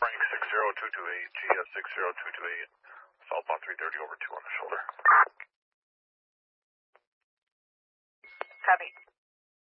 Frank 60228, GS 60228, southbound 330 over 2 on the shoulder. Copy.